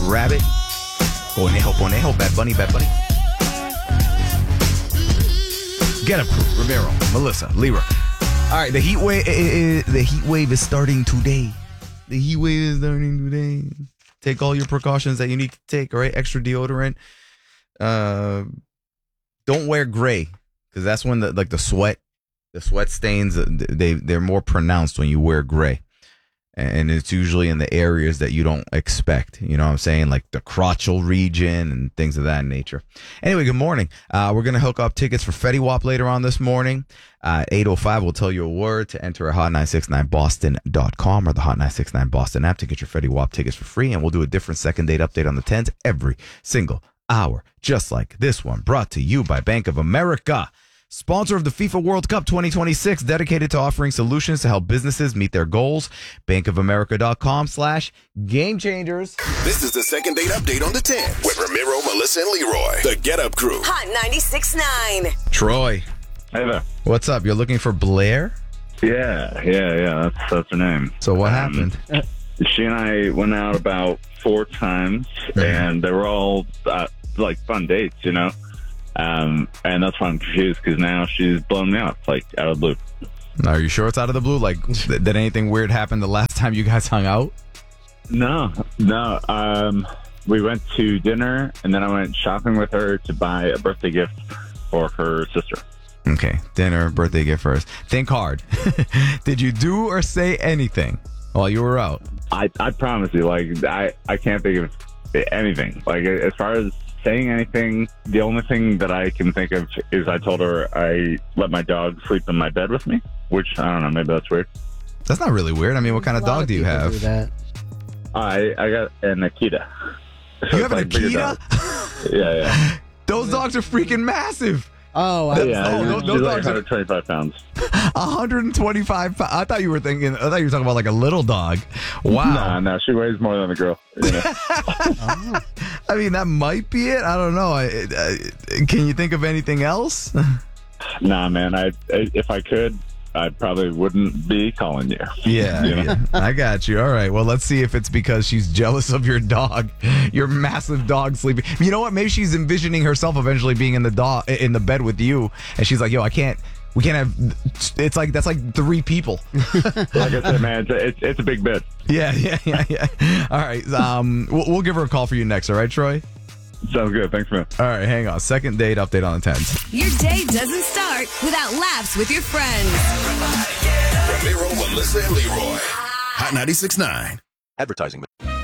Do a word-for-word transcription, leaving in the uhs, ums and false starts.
rabbit. Conejo, conejo, Bad Bunny, Bad Bunny. Get up, crew. Ramiro, Melissa, Leroy. All right, the heat wave. The heat wave is starting today. The heat wave is starting today. Take all your precautions that you need to take. All right, extra deodorant. Uh, don't wear gray because that's when the like the sweat, the sweat stains. They they're more pronounced when you wear gray. And it's usually in the areas that you don't expect. You know what I'm saying? Like the crotchal region and things of that nature. Anyway, good morning. Uh, we're going to hook up tickets for Fetty Wap later on this morning. Uh, eight oh five will tell you a word to enter at hot nine six nine boston dot com or the Hot nine six nine Boston app to get your Fetty Wap tickets for free. And we'll do a different second date update on the tens every single hour, just like this one, brought to you by Bank of America. Sponsor of the FIFA World Cup twenty twenty-six, dedicated to offering solutions to help businesses meet their goals. bankofamerica.com slash game changers. This is the second date update on the ten with Ramiro, Melissa, and Leroy. The Get Up Crew. Hot ninety-six point nine. Troy. Hey there. What's up? You're looking for Blair? Yeah, yeah, yeah. That's that's her name. So what Um, happened? She and I went out about four times, Mhm. and they were all uh, like fun dates, you know. Um, and that's why I'm confused because now she's blown me off, like out of the blue. Are you sure it's out of the blue? Like, th- did anything weird happen the last time you guys hung out? No, no. Um, we went to dinner, and then I went shopping with her to buy a birthday gift for her sister. Okay, dinner, birthday gift first. Think hard. Did you do or say anything while you were out? I, I promise you, like, I, I can't think of anything. Like, as far as saying anything, the only thing that I can think of is I told her I let my dog sleep in my bed with me, which, I don't know, maybe that's weird. That's not really weird. I mean, what kind of A lot dog do you people have? do that. I I got an Akita. You have an Like bigger Akita? dog. Yeah, yeah. Those dogs are freaking massive. Oh, I, Yeah, oh, she's those- those like dogs are- one hundred twenty-five pounds. one hundred twenty-five pounds. I thought you were thinking, I thought you were talking about like a little dog. Wow. Nah, no, she weighs more than a girl. You know? I mean, that might be it. I don't know. I, I, can you think of anything else? Nah, man. I, I if I could, I probably wouldn't be calling you. Yeah, You know? yeah, I got you. All right. Well, let's see if it's because she's jealous of your dog, your massive dog sleeping. You know what? Maybe she's envisioning herself eventually being in the dog in the bed with you, and she's like, "Yo, I can't. We can't have." It's like that's like three people. Like I said, man, it's a, it's, it's a big bit. Yeah, yeah, yeah, yeah. All right. Um, we'll, we'll give her a call for you next. All right, Troy. Sounds good. Thanks, man. All right, hang on. Second date update on the tens. Your day doesn't start without laughs with your friends. Ramiro, Melissa, and Leroy. Hot ninety-six point nine. Advertising.